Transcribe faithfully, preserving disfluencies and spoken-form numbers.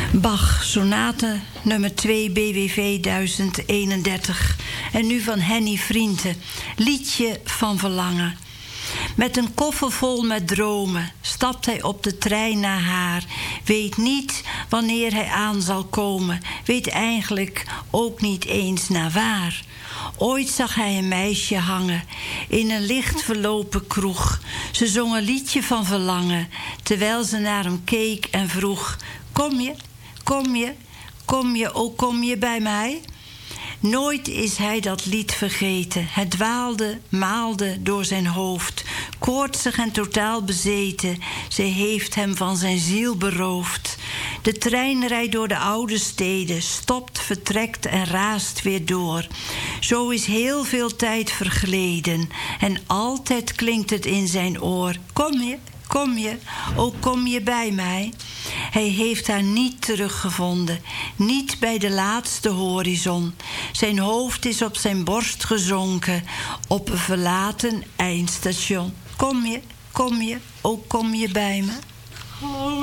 Bach, sonate nummer twee, B W V duizend eenendertig. En nu van Henny Vrienden, liedje van verlangen. Met een koffer vol met dromen stapt hij op de trein naar haar. Weet niet wanneer hij aan zal komen. Weet eigenlijk ook niet eens naar waar. Ooit zag hij een meisje hangen in een licht verlopen kroeg. Ze zong een liedje van verlangen, terwijl ze naar hem keek en vroeg: Kom je, kom je, kom je, oh kom je bij mij? Nooit is hij dat lied vergeten. Het dwaalde, maalde door zijn hoofd. Koortsig en totaal bezeten. Ze heeft hem van zijn ziel beroofd. De trein rijdt door de oude steden. Stopt, vertrekt en raast weer door. Zo is heel veel tijd vergleden. En altijd klinkt het in zijn oor: Kom je, kom je, oh kom je bij mij? Hij heeft haar niet teruggevonden, niet bij de laatste horizon. Zijn hoofd is op zijn borst gezonken, op een verlaten eindstation. Kom je, kom je, oh kom je bij me?